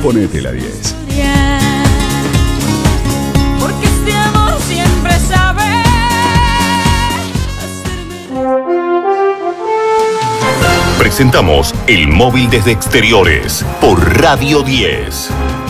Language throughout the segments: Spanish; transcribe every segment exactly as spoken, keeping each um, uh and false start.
Ponete la diez. Porque este amor siempre sabe hacerme... Presentamos El Móvil desde Exteriores por Radio diez.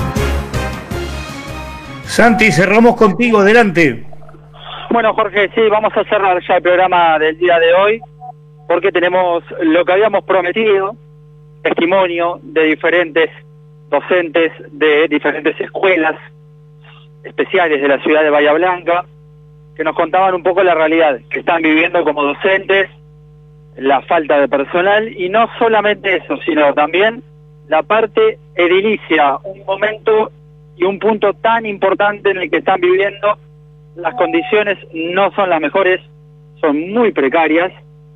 Santi, cerramos contigo, adelante. Bueno, Jorge, sí, vamos a cerrar ya el programa del día de hoy, porque tenemos lo que habíamos prometido, testimonio de diferentes docentes de diferentes escuelas especiales de la ciudad de Bahía Blanca, que nos contaban un poco la realidad que están viviendo como docentes, la falta de personal, y no solamente eso, sino también la parte edilicia, un momento y un punto tan importante en el que están viviendo. Las condiciones no son las mejores, son muy precarias.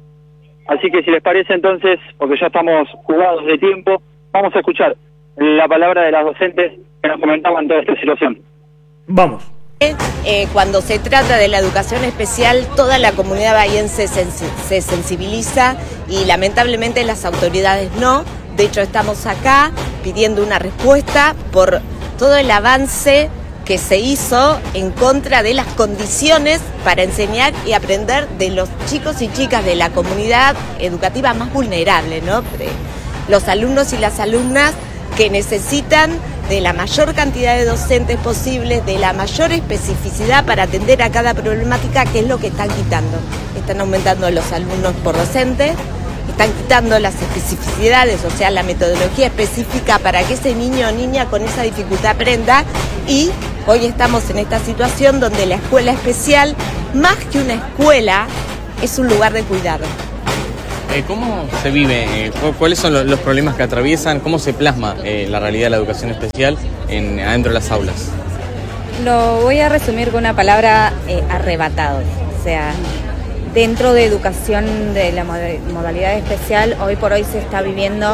Así que si les parece entonces, porque ya estamos jugados de tiempo, vamos a escuchar la palabra de las docentes que nos comentaban toda esta situación. Vamos. Eh, cuando se trata de la educación especial, toda la comunidad bahiense se, se sensibiliza y lamentablemente las autoridades no. De hecho, estamos acá pidiendo una respuesta por todo el avance que se hizo en contra de las condiciones para enseñar y aprender de los chicos y chicas de la comunidad educativa más vulnerable, ¿no? Los alumnos y las alumnas que necesitan de la mayor cantidad de docentes posibles, de la mayor especificidad para atender a cada problemática, que es lo que están quitando. Están aumentando los alumnos por docente, están quitando las especificidades, o sea, la metodología específica para que ese niño o niña con esa dificultad aprenda, y hoy estamos en esta situación donde la escuela especial, más que una escuela, es un lugar de cuidado. Eh, ¿Cómo se vive? Eh, ¿Cuáles son los, los problemas que atraviesan? ¿Cómo se plasma eh, la realidad de la educación especial en, adentro de las aulas? Lo voy a resumir con una palabra, eh, arrebatado. O sea, dentro de educación de la modalidad especial, hoy por hoy se está viviendo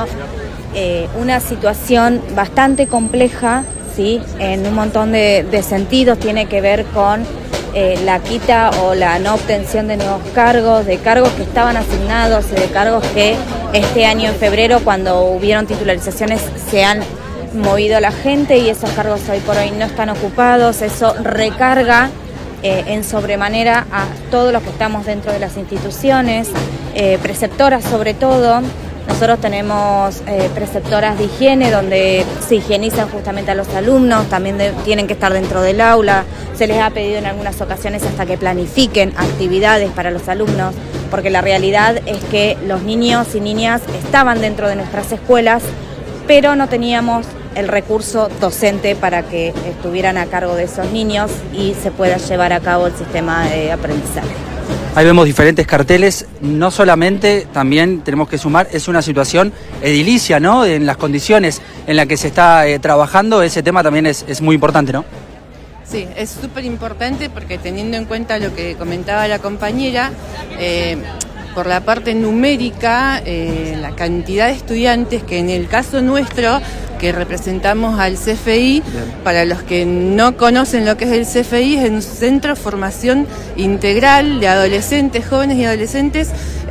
eh, una situación bastante compleja, ¿sí? En un montón de, de sentidos. Tiene que ver con eh, la quita o la no obtención de nuevos cargos, de cargos que estaban asignados y de cargos que este año en febrero, cuando hubieron titularizaciones, se han movido la gente y esos cargos hoy por hoy no están ocupados. Eso recarga Eh, en sobremanera a todos los que estamos dentro de las instituciones, eh, preceptoras sobre todo. Nosotros tenemos eh, preceptoras de higiene donde se higienizan justamente a los alumnos, también de, tienen que estar dentro del aula. Se les ha pedido en algunas ocasiones hasta que planifiquen actividades para los alumnos, porque la realidad es que los niños y niñas estaban dentro de nuestras escuelas, pero no teníamos el recurso docente para que estuvieran a cargo de esos niños y se pueda llevar a cabo el sistema de aprendizaje. Ahí vemos diferentes carteles, no solamente, también tenemos que sumar, es una situación edilicia, ¿no? En las condiciones en las que se está eh, trabajando, ese tema también es, es muy importante, ¿no? Sí, es súper importante porque teniendo en cuenta lo que comentaba la compañera, eh, por la parte numérica, eh, la cantidad de estudiantes que en el caso nuestro, que representamos al C F I, para los que no conocen lo que es el C F I, es un centro de formación integral de adolescentes, jóvenes y adolescentes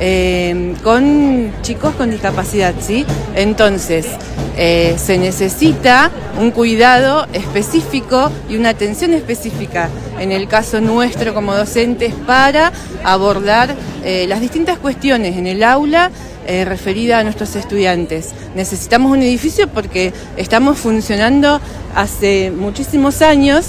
eh, con chicos con discapacidad, ¿sí? Entonces, eh, se necesita un cuidado específico y una atención específica en el caso nuestro como docentes para abordar eh, las distintas cuestiones en el aula eh, referida a nuestros estudiantes. Necesitamos un edificio porque estamos funcionando hace muchísimos años,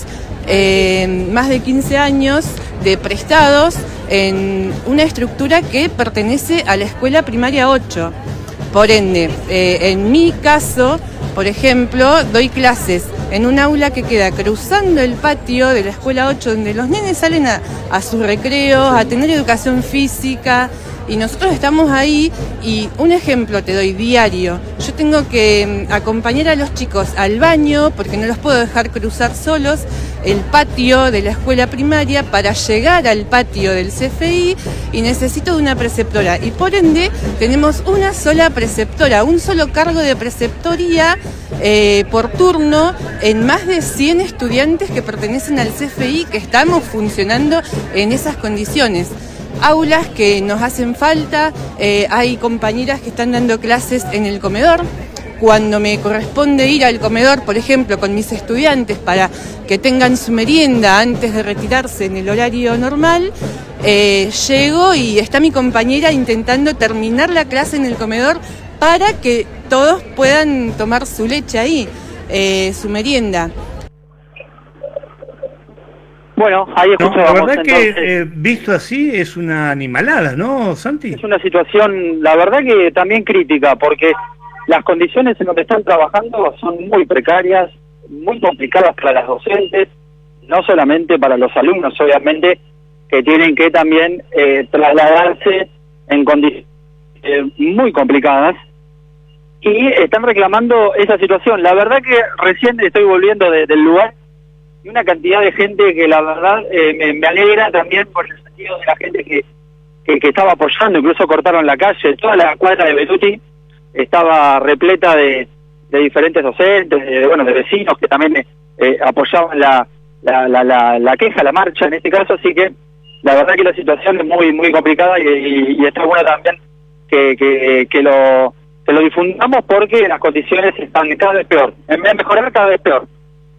eh, más de quince años de prestados en una estructura que pertenece a la escuela primaria ocho. Por ende, eh, en mi caso, por ejemplo, doy clases en un aula que queda cruzando el patio de la escuela ocho, donde los nenes salen a, a sus recreos, a tener educación física, y nosotros estamos ahí. Y un ejemplo te doy diario: yo tengo que acompañar a los chicos al baño porque no los puedo dejar cruzar solos el patio de la escuela primaria para llegar al patio del C F I, y necesito de una preceptora, y por ende tenemos una sola preceptora, un solo cargo de preceptoría eh, por turno en más de cien estudiantes que pertenecen al C F I, que estamos funcionando en esas condiciones. Aulas que nos hacen falta, eh, hay compañeras que están dando clases en el comedor, cuando me corresponde ir al comedor, por ejemplo, con mis estudiantes para que tengan su merienda antes de retirarse en el horario normal, eh, llego y está mi compañera intentando terminar la clase en el comedor para que todos puedan tomar su leche ahí, eh, su merienda. Bueno, ahí No, escuchábamos. la verdad entonces, que eh, visto así es una animalada, ¿no, Santi? es una situación, la verdad que también crítica, porque las condiciones en donde están trabajando son muy precarias, muy complicadas para las docentes, no solamente para los alumnos, obviamente, que tienen que también eh, trasladarse en condiciones eh, muy complicadas, y están reclamando esa situación. La verdad que recién estoy volviendo de, del lugar, y una cantidad de gente que la verdad eh, me, me alegra también por el sentido de la gente que, que, que estaba apoyando, incluso cortaron la calle, toda la cuadra de Beruti estaba repleta de, de diferentes docentes, de, bueno, de vecinos que también eh, apoyaban la, la, la, la, la queja, la marcha en este caso, así que la verdad que la situación es muy muy complicada y, y, y está bueno también que, que, que lo que lo difundamos porque las condiciones están cada vez peor, en vez de mejorar cada vez peor.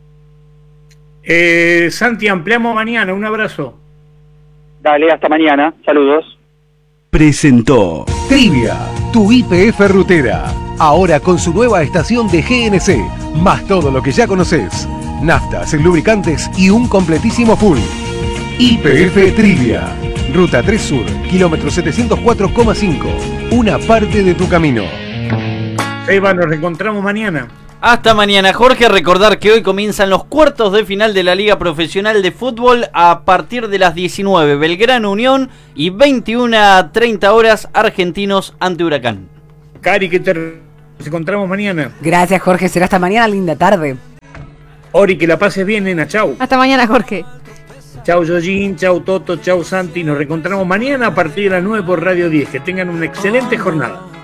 Eh, Santi, ampliamos mañana, un abrazo. Dale, hasta mañana, saludos. Presentó Trivia, tu Y P F rutera. Ahora con su nueva estación de G N C, más todo lo que ya conoces. Naftas, lubricantes y un completísimo full. Y P F Trivia. Ruta tres Sur, kilómetro setecientos cuatro coma cinco. Una parte de tu camino. Eva, nos reencontramos mañana. Hasta mañana, Jorge. Recordar que hoy comienzan los cuartos de final de la Liga Profesional de Fútbol a partir de las diecinueve. Belgrano Unión y veintiuna a treinta horas Argentinos ante Huracán. Cari, que te nos encontramos mañana. Gracias, Jorge. Será hasta mañana. Linda tarde. Ori, que la pases bien, nena. Chau. Hasta mañana, Jorge. Chau, Yoyin. Chau, Toto. Chau, Santi. Nos reencontramos mañana a partir de las nueve por Radio diez. Que tengan una excelente jornada.